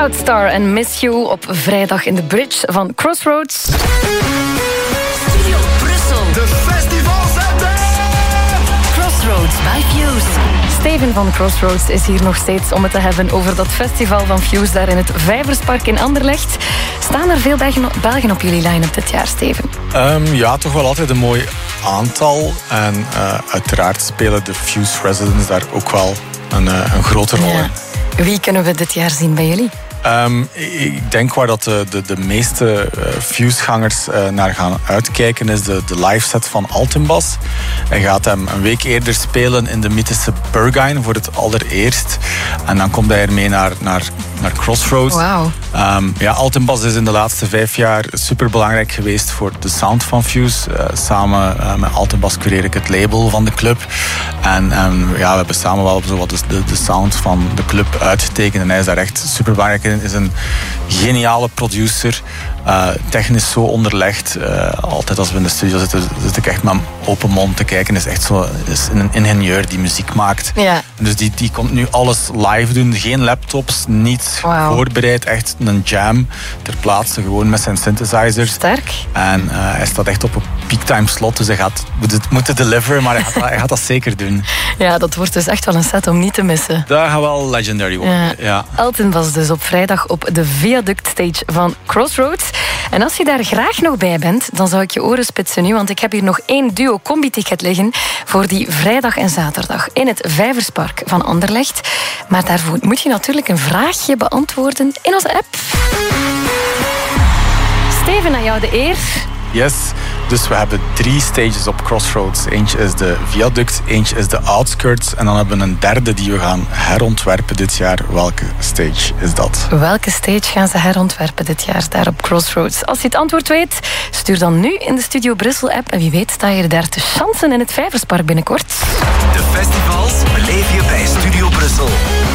Cloudstar en Miss You op vrijdag in de Bridge van Crossroads. Studio Brussel. De festivalzender! Crossroads by Fuse. Steven van Crossroads is hier nog steeds om het te hebben over dat festival van Fuse daar in het Vijverspark in Anderlecht. Staan er veel Belgen op jullie line-up dit jaar, Steven? Ja, toch wel altijd een mooi aantal. En uiteraard spelen de Fuse Residents daar ook wel een grote rol in. Wie kunnen we dit jaar zien bij jullie? Ik denk waar dat de meeste Fuse-gangers naar gaan uitkijken is de live set van Altenbas. Hij gaat hem een week eerder spelen in de mythische Berghain voor het allereerst. En dan komt hij ermee naar Crossroads. Wauw. Altenbas is in de laatste 5 jaar superbelangrijk geweest voor de sound van Fuse. Samen met Altenbas cureer ik het label van de club. En we hebben samen wel zo wat de sound van de club uitgetekend. En hij is daar echt superbelangrijk in. Is een geniale producer. Technisch zo onderlegd. Altijd als we in de studio zitten, zit ik echt met open mond te kijken. Is echt zo is een ingenieur die muziek maakt. Ja. Dus die komt nu alles live doen. Geen laptops, niets voorbereid. Echt een jam ter plaatse, gewoon met zijn synthesizer. Sterk. En hij staat echt op een peaktime slot. Dus hij gaat moeten deliveren, maar hij gaat dat zeker doen. Ja, dat wordt dus echt wel een set om niet te missen. Dat gaat wel legendary worden. Ja. Altenbas dus op vrijdag op de Viaduct Stage van Crossroads. En als je daar graag nog bij bent, dan zou ik je oren spitsen nu, want ik heb hier nog 1 duo combi-ticket liggen voor die vrijdag en zaterdag in het Vijverspark van Anderlecht. Maar daarvoor moet je natuurlijk een vraagje beantwoorden in onze app. Steven, aan jou de eer. Yes, dus we hebben 3 stages op Crossroads. Eentje is de Viaduct, eentje is de Outskirts en dan hebben we een derde die we gaan herontwerpen dit jaar. Welke stage is dat? Welke stage gaan ze herontwerpen dit jaar daar op Crossroads? Als je het antwoord weet, stuur dan nu in de Studio Brussel app en wie weet sta je daar te chansen in het Vijverspark binnenkort. De festivals beleef je bij Studio Brussel.